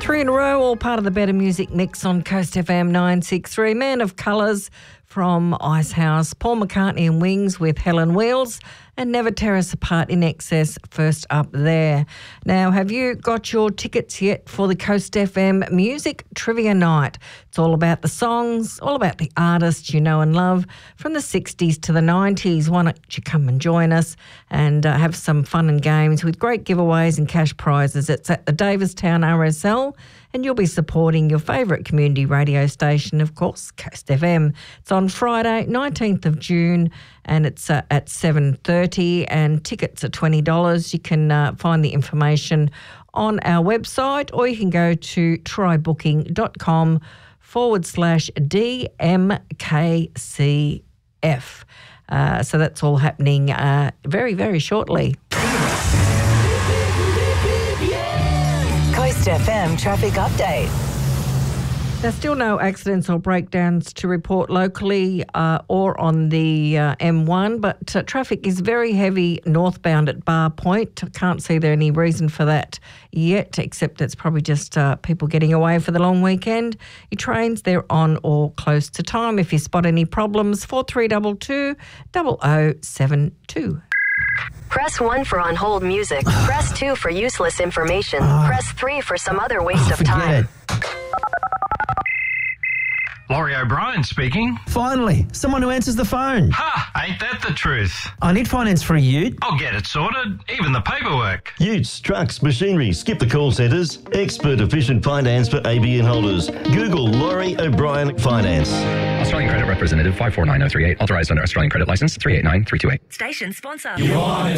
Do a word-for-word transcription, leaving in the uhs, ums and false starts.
Three in a row, all part of the Better Music Mix on Coast F M nine sixty-three. Man of Colours from Icehouse, Paul McCartney and Wings with Helen Wheels, and Never Tear Us Apart in Excess first up there. Now, have you got your tickets yet for the Coast F M Music Trivia Night? It's all about the songs, all about the artists you know and love from the sixties to the nineties. Why don't you come and join us and uh, have some fun and games with great giveaways and cash prizes. It's at the Davistown R S L, and you'll be supporting your favourite community radio station, of course, Coast F M. It's on Friday, nineteenth of June, and it's uh, at seven thirty, and tickets are twenty dollars. You can uh, find the information on our website, or you can go to trybooking.com forward slash DMKCF. Uh, so that's all happening uh, very, very shortly. Coast F M traffic update. There's still no accidents or breakdowns to report locally uh, or on the uh, M one, but uh, traffic is very heavy northbound at Bar Point. I can't see there any reason for that yet, except it's probably just uh, people getting away for the long weekend. Your trains, they're on or close to time. If you spot any problems, four three two two, zero zero seven two. Press one for on hold music. Press two for useless information. Oh. Press three for some other waste Oh, of forget time. it. Laurie O'Brien speaking. Finally, someone who answers the phone. Ha! Ain't that the truth? I need finance for a ute. I'll get it sorted, even the paperwork. Utes, trucks, machinery, skip the call centres. Expert efficient finance for A B N holders. Google Laurie O'Brien Finance. Australian Credit Representative five four nine zero three eight. Authorised under Australian Credit Licence three eight nine three two eight. Station sponsor. You want it.